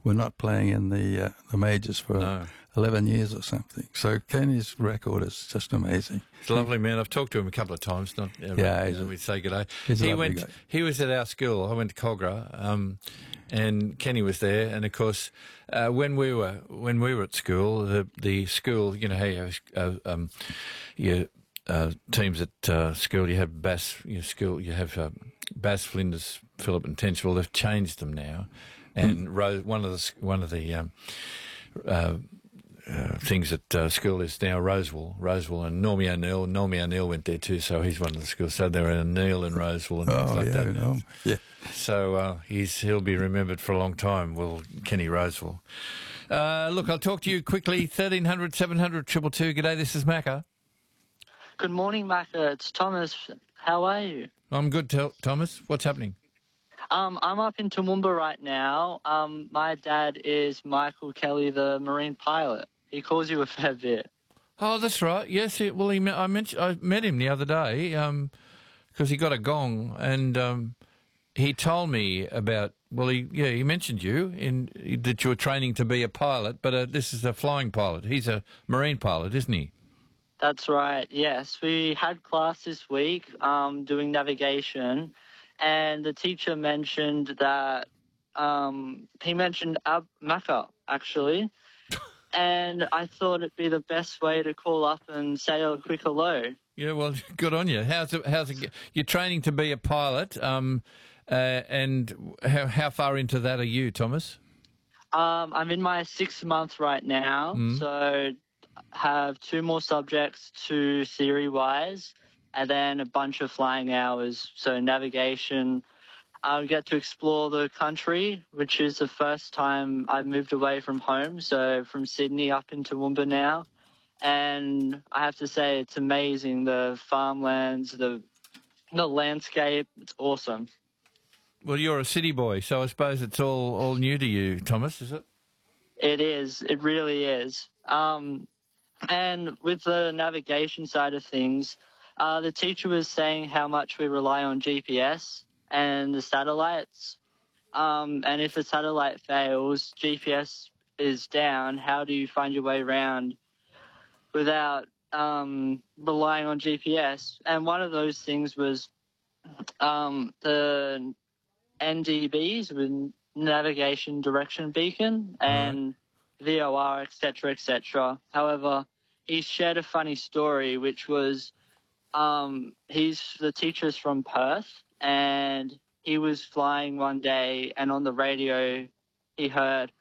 were not playing in the majors for 11 years or something. So Kenny's record is just amazing. He's a lovely man. I've talked to him a couple of times. We say good day. He was at our school. I went to Cogra, and Kenny was there. And of course, when we were at school, the school, you know, hey, teams at school, you have Bass, Flinders, Phillip, and Tenchville. They've changed them now, and one of the things at school is now Roseville, and Normie O'Neill. Normie O'Neill went there too, so he's one of the schools. So there are O'Neill and Roseville and things like that. Yeah. So he'll be remembered for a long time. Well, Kenny Roseville. Look, I'll talk to you quickly. 1300 700 222. G'day, this is Macca. Good morning, Macca. It's Thomas. How are you? I'm good, Thomas. What's happening? I'm up in Toowoomba right now. My dad is Michael Kelly, the Marine pilot. He calls you a fair bit. Oh, that's right. Yes. I met him the other day because he got a gong, and he told me about. Well, he mentioned you that you were training to be a pilot, but this is a flying pilot. He's a Marine pilot, isn't he? That's right. Yes, we had class this week doing navigation. And the teacher mentioned that he mentioned Macca, actually. And I thought it'd be the best way to call up and say a quick hello. Yeah, well, good on you. How's it? You're training to be a pilot, and how far into that are you, Thomas? I'm in my 6th month right now, so have 2 more subjects, 2 theory-wise, and then a bunch of flying hours. So navigation, I get to explore the country, which is the first time I've moved away from home. So from Sydney up into Toowoomba now. And I have to say, it's amazing. The farmlands, the landscape, it's awesome. Well, you're a city boy, so I suppose it's all new to you, Thomas, is it? It is. It really is. And with the navigation side of things, the teacher was saying how much we rely on GPS and the satellites. And if a satellite fails, GPS is down. How do you find your way around without relying on GPS? And one of those things was the NDBs, with Navigation Direction Beacon, and VOR, etc., etc. However, he shared a funny story, which was the teacher's from Perth, and he was flying one day, and on the radio he heard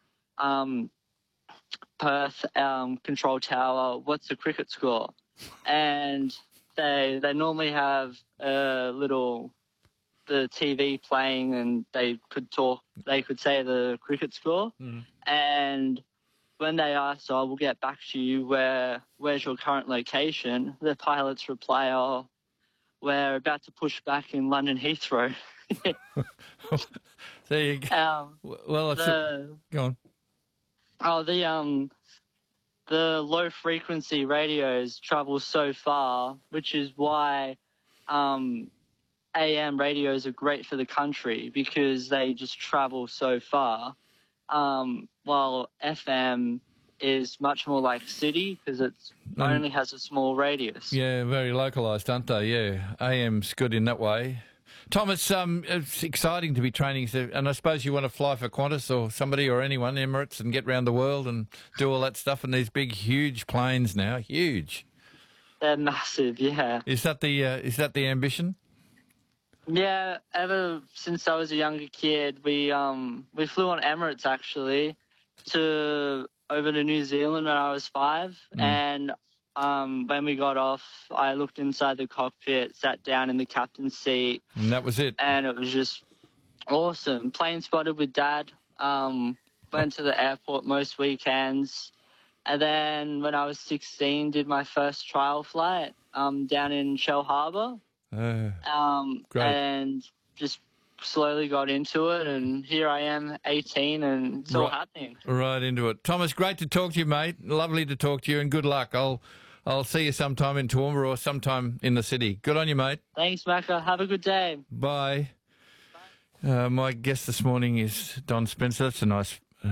Perth control tower, what's the cricket score? And they normally have the TV playing, and they could say the cricket score. And when they asked, we'll get back to you, where's your current location? The pilots reply, we're about to push back in London Heathrow. There you go. Go on. The low frequency radios travel so far, which is why AM radios are great for the country, because they just travel so far. While FM is much more like city, because it only has a small radius. Yeah, very localised, aren't they? Yeah, AM's good in that way. Thomas, it's exciting to be training, and I suppose you want to fly for Qantas or somebody or anyone, Emirates, and get around the world and do all that stuff in these big, huge planes now. Huge. They're massive, yeah. Is that the ambition? Yeah, ever since I was a younger kid, we flew on Emirates actually over to New Zealand when I was 5, and when we got off, I looked inside the cockpit, sat down in the captain's seat, and that was it. And it was just awesome. Plane spotted with Dad. Went to the airport most weekends, and then when I was 16, did my first trial flight down in Shell Harbour. Great. And just slowly got into it, and here I am, 18, and it's all happening. Right into it. Thomas, great to talk to you, mate. Lovely to talk to you, and good luck. I'll see you sometime in Toowoomba or sometime in the city. Good on you, mate. Thanks, Macca. Have a good day. Bye. My guest this morning is Don Spencer. That's a nice